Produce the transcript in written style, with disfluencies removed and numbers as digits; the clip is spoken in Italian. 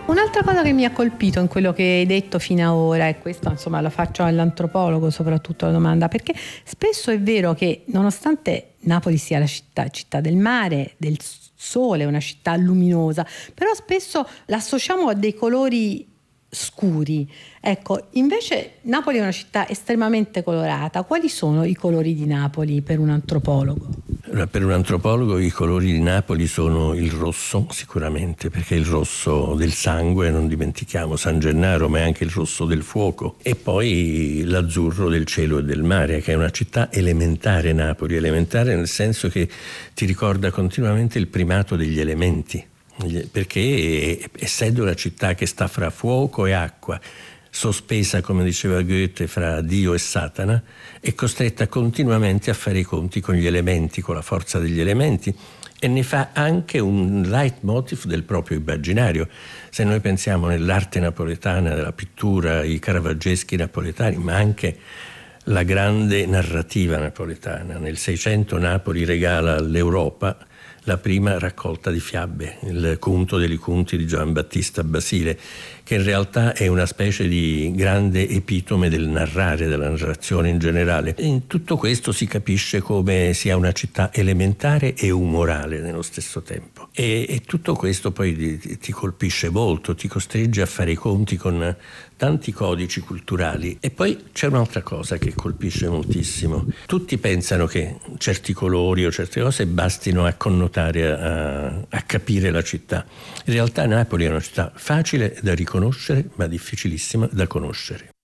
Un'altra cosa che mi ha colpito in quello che hai detto fino ad ora, e questo insomma lo faccio all'antropologo soprattutto la domanda, perché spesso è vero che nonostante Napoli sia la città del mare, del sole, una città luminosa, però spesso l'associamo a dei colori scuri. Ecco, invece Napoli è una città estremamente colorata. Quali sono i colori di Napoli per un antropologo? Per un antropologo i colori di Napoli sono il rosso sicuramente, perché è il rosso del sangue, non dimentichiamo San Gennaro, ma è anche il rosso del fuoco, e poi l'azzurro del cielo e del mare, che è una città elementare Napoli, elementare nel senso che ti ricorda continuamente il primato degli elementi, perché essendo una città che sta fra fuoco e acqua, sospesa, come diceva Goethe, fra Dio e Satana, è costretta continuamente a fare i conti con gli elementi, con la forza degli elementi, e ne fa anche un leitmotiv del proprio immaginario. Se noi pensiamo nell'arte napoletana, della pittura, i caravaggeschi napoletani, ma anche la grande narrativa napoletana, nel Seicento Napoli regala all'Europa la prima raccolta di fiabe, il Conto dei Conti di Giovanbattista Basile, che in realtà è una specie di grande epitome del narrare, della narrazione in generale. In tutto questo si capisce come sia una città elementare e umorale nello stesso tempo. E tutto questo poi ti colpisce molto, ti costringe a fare i conti con tanti codici culturali. E poi c'è un'altra cosa che colpisce moltissimo. Tutti pensano che certi colori o certe cose bastino a connotare, a capire la città. In realtà Napoli è una città facile da riconoscere, ma difficilissima da conoscere.